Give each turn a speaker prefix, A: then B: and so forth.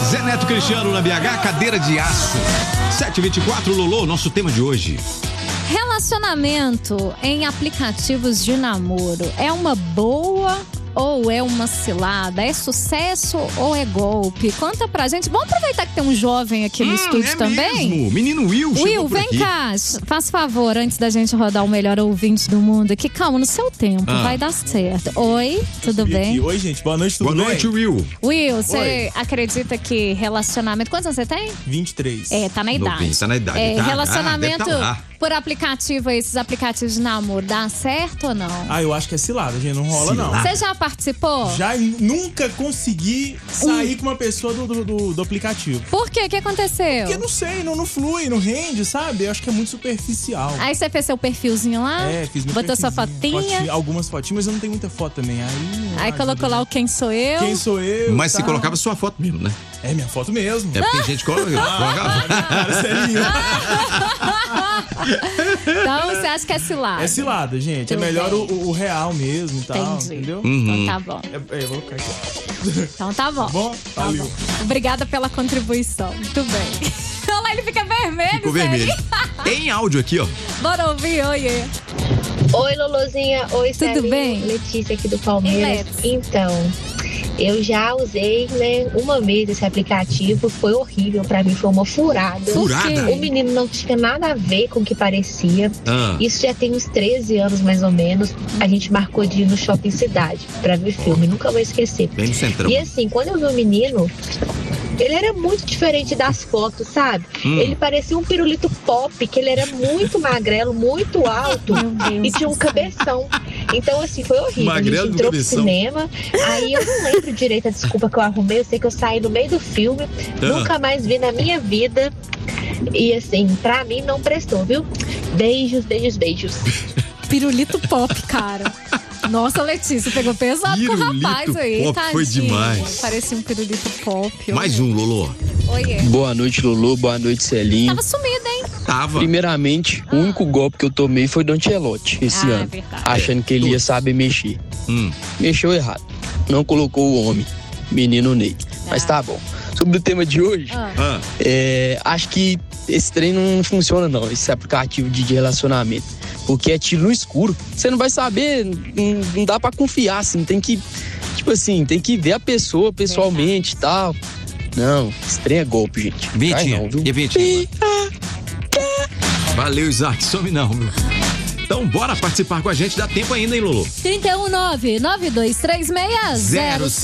A: Zé Neto Cristiano na BH, cadeira de aço. 7h24, Lolo, nosso tema de hoje.
B: Relacionamento em aplicativos de namoro é uma boa ou é uma cilada? É sucesso ou é golpe? Conta pra gente. Vamos aproveitar que tem um jovem aqui no estúdio também.
A: Mesmo. Menino Will chegou por
B: vem
A: aqui.
B: cá, faz favor, antes da gente rodar o melhor ouvinte do mundo aqui, calma, no seu tempo, vai dar certo. Oi, tudo bem?
C: Oi, gente, boa noite, tudo bem?
A: Boa noite, Will.
B: Will, você acredita que relacionamento... Quantos anos você tem?
C: 23.
B: Tá na idade.
A: Novinho, tá na idade.
B: Relacionamento
A: deve tá lá.
B: por aplicativo, esses aplicativos de namoro, dá certo ou não?
C: Eu acho que é cilada, gente, não rola
A: Cilada.
C: não.
B: Você já participou?
C: Já nunca consegui sair com uma pessoa do aplicativo.
B: Por quê? O que aconteceu?
C: Porque não sei, não flui, não rende, sabe? Eu acho que é muito superficial.
B: Aí você fez seu perfilzinho lá?
C: Fiz meu
B: Botou sua
C: perfilzinho,
B: fotinha?
C: Algumas fotinhas, mas eu não tenho muita foto também.
B: Aí colocou lá o quem sou eu?
C: Quem sou eu?
A: Mas
C: tal.
A: se colocava sua foto mesmo, né?
C: É minha foto mesmo.
A: É porque a gente coloca.
C: Cara, sério.
B: Então você acha que é cilada?
C: É cilada, gente.
B: Tudo
C: é melhor
B: bem.
C: o real mesmo e tal.
B: Entendi.
C: Entendeu?
B: Então tá bom.
C: Eu vou colocar aqui.
B: Então tá bom.
C: Bom?
B: Tá
C: Valeu.
B: bom. Obrigada pela contribuição. Muito bem. Olha lá, ele fica vermelho.
A: Ficou vermelho. Tem áudio aqui, ó.
B: Bora ouvir, oiê.
D: Oi, Lolozinha. Oi,
B: Tudo
D: Celinho.
B: bem?
D: Letícia aqui do Palmeiras.
B: Ei,
D: Então, eu já usei, uma vez esse aplicativo. Foi horrível pra mim, foi uma furada.
A: Furada?
D: O menino não tinha nada a ver com o que parecia. Isso já tem uns 13 anos, mais ou menos. A gente marcou de ir no Shopping Cidade pra ver filme. Nunca vou esquecer.
A: Bem no centrão.
D: E assim, quando eu vi o menino... Ele era muito diferente das fotos, sabe? Ele parecia um pirulito pop, que ele era muito magrelo, muito alto e tinha um cabeção. Então, assim, foi horrível.
A: Magrelo
D: a gente entrou
A: do
D: pro
A: cabeção.
D: cinema, aí eu não lembro direito a desculpa que eu arrumei, eu sei que eu saí no meio do filme, nunca mais vi na minha vida. E assim, pra mim não prestou, viu? Beijos, beijos, beijos.
B: Pirulito pop, cara. Nossa, Letícia, pegou pesado com o rapaz aí,
A: pop
B: tadinho.
A: foi demais.
B: Parecia um pirulito pop.
A: Mais um, Lolo.
B: Oiê.
E: Boa noite, Lolo. Boa noite, Celinho.
B: Tava sumido, hein?
A: Tava.
E: Primeiramente, o único golpe que eu tomei foi do Ancelotti esse ano,
B: verdade.
E: achando que ele ia saber mexer. Mexeu errado. Não colocou o homem, menino Ney. Mas tá bom. Sobre o tema de hoje, acho que esse trem não funciona não, esse aplicativo de relacionamento. Porque é tiro no escuro. Você não vai saber, não dá pra confiar, assim. Tem que, tem que ver a pessoa pessoalmente e tal. Não, esse trem é golpe, gente.
A: Vinhetinha. E vinhetinha? Valeu, Isaac. Some não, meu. Então, bora participar com a gente. Dá tempo ainda, hein, Lolo?
B: 319-9236-07